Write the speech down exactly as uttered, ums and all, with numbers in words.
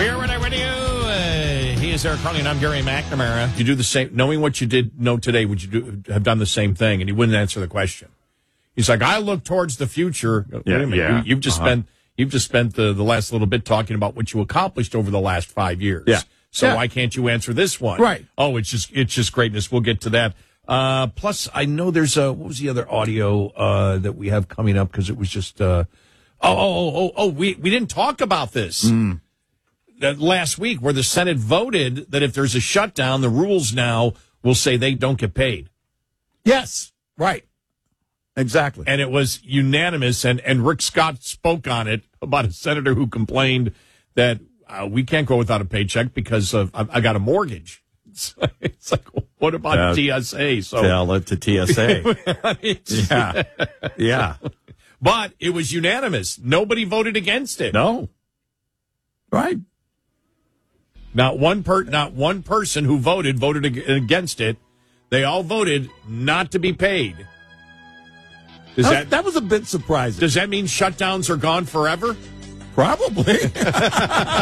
Here when I radio, uh, he is Eric Carly, and I'm Gary McNamara. You do the same, knowing what you did know today, would you do, have done the same thing? And he wouldn't answer the question. He's like, I look towards the future. Wait yeah, a minute, yeah. you, you've just uh-huh. spent you've just spent the, the last little bit talking about what you accomplished over the last five years. Yeah. So yeah. why can't you answer this one? Right. Oh, it's just it's just greatness. We'll get to that. Uh, plus, I know there's a what was the other audio uh, that we have coming up because it was just uh, oh oh oh oh oh we we didn't talk about this. Mm. That last week where the Senate voted that if there's a shutdown, the rules now will say they don't get paid. Yes, right. Exactly. And it was unanimous, and, and Rick Scott spoke on it about a senator who complained that uh, we can't go without a paycheck because of I, I got a mortgage. It's, it's like, what about uh, T S A? So tell it to T S A. yeah. Yeah. But it was unanimous. Nobody voted against it. No. Right. Not one per, not one person who voted voted ag- against it. They all voted not to be paid. Does that, that that was a bit surprising. Does that mean shutdowns are gone forever? Probably.